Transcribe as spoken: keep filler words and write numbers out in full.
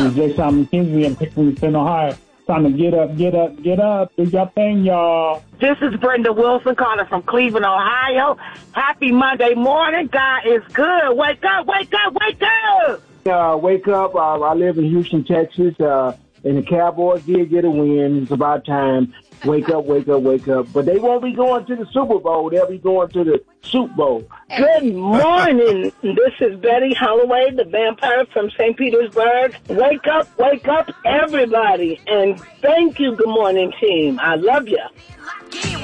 It's Jay Simon Kinsey in Pickering, Ohio. Time to get up, get up, get up. Do your thing, y'all. This is Brenda Wilson calling from Cleveland, Ohio. Happy Monday morning. God is good. Wake up, wake up, wake up. Uh, wake up. Uh, I live in Houston, Texas, uh, and the Cowboys did get a win. It's about time. Wake up, wake up, wake up. But they won't be going to the Super Bowl. They'll be going to the Soup Bowl. Good morning. This is Betty Holloway, the vampire from Saint Petersburg. Wake up, wake up, everybody. And thank you, good morning, team. I love you.